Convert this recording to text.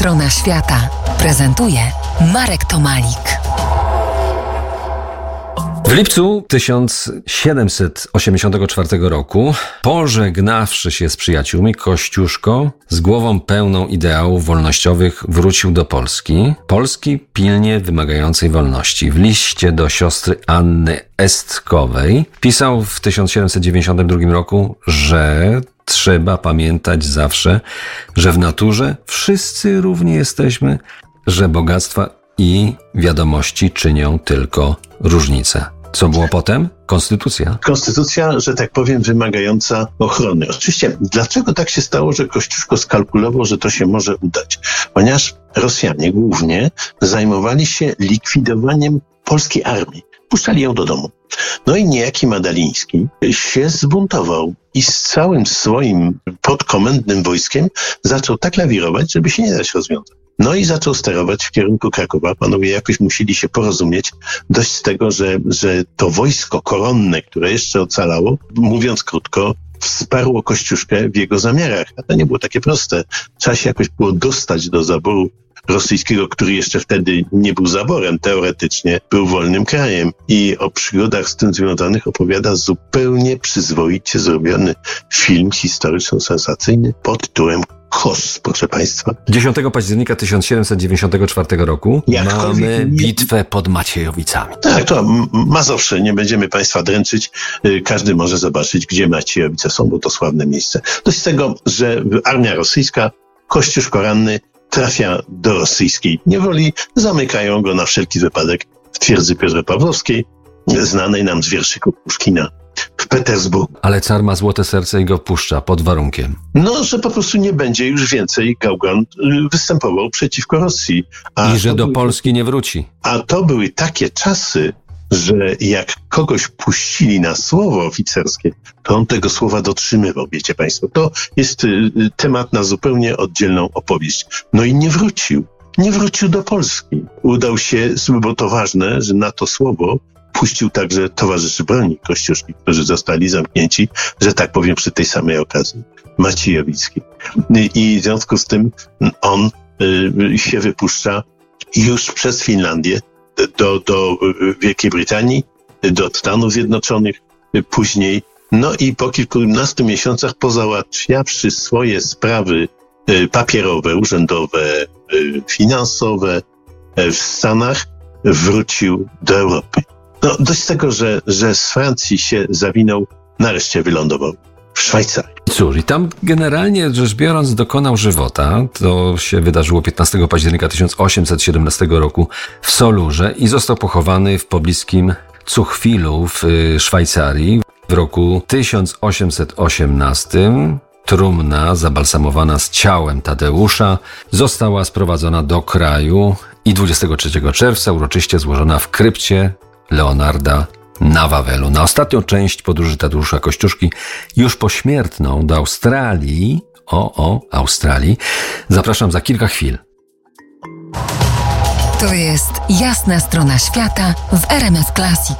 strona świata prezentuje Marek Tomalik. W lipcu 1784 roku, pożegnawszy się z przyjaciółmi, Kościuszko z głową pełną ideałów wolnościowych wrócił do Polski pilnie wymagającej wolności. W liście do siostry Anny Estkowej pisał w 1792 roku, że trzeba pamiętać zawsze, że w naturze wszyscy równi jesteśmy, że bogactwa i wiadomości czynią tylko różnicę. Co było potem? Konstytucja. Konstytucja, że tak powiem, wymagająca ochrony. Oczywiście, dlaczego tak się stało, że Kościuszko skalkulował, że to się może udać? Ponieważ Rosjanie głównie zajmowali się likwidowaniem polskiej armii. Puszczali ją do domu. No i niejaki Madaliński się zbuntował i z całym swoim podkomendnym wojskiem zaczął tak lawirować, żeby się nie dać rozwiązać. No i zaczął sterować w kierunku Krakowa. Panowie jakoś musieli się porozumieć. Dość z tego, że to wojsko koronne, które jeszcze ocalało, mówiąc krótko, wsparło Kościuszkę w jego zamiarach. A to nie było takie proste. Trzeba się jakoś było dostać do zaboru rosyjskiego, który jeszcze wtedy nie był zaborem, teoretycznie był wolnym krajem. I o przygodach z tym związanych opowiada zupełnie przyzwoicie zrobiony film historyczno-sensacyjny pod tytułem KOS, proszę Państwa. 10 października 1794 roku mamy bitwę pod Maciejowicami. Tak, to Mazowsze, nie będziemy Państwa dręczyć. Każdy może zobaczyć, gdzie Maciejowice są, bo to sławne miejsce. Dość z tego, że armia rosyjska, Kościuszko ranny, trafia do rosyjskiej niewoli, zamykają go na wszelki wypadek w twierdzy Piotrowskiej, znanej nam z wierszyków Puszkina w Petersburgu. Ale car ma złote serce i go puszcza pod warunkiem. No, że po prostu nie będzie już więcej Gałgan występował przeciwko Rosji. I że do Polski nie wróci. A to były takie czasy, że jak kogoś puścili na słowo oficerskie, to on tego słowa dotrzymywał, wiecie Państwo. To jest temat na zupełnie oddzielną opowieść. No i nie wrócił. Nie wrócił do Polski. Udał się, bo to ważne, że na to słowo puścił także towarzyszy broni Kościuszki, którzy zostali zamknięci, że tak powiem, przy tej samej okazji, Maciejowickiej. I w związku z tym on się wypuszcza już przez Finlandię do Wielkiej Brytanii, do Stanów Zjednoczonych, później. No i po kilkunastu miesiącach pozałatwiawszy swoje sprawy papierowe, urzędowe, finansowe w Stanach, wrócił do Europy. No, dość tego, że z Francji się zawinął, nareszcie wylądował w Szwajcarii. Cóż, i tam generalnie rzecz biorąc dokonał żywota. To się wydarzyło 15 października 1817 roku w Solurze i został pochowany w pobliskim Zuchwilu w Szwajcarii. W roku 1818 trumna zabalsamowana z ciałem Tadeusza została sprowadzona do kraju i 23 czerwca uroczyście złożona w krypcie Leonarda na Wawelu. Na ostatnią część podróży Tadeusza Kościuszki, już pośmiertną do Australii, Australii, zapraszam za kilka chwil. To jest Jasna Strona Świata w RMF Classic.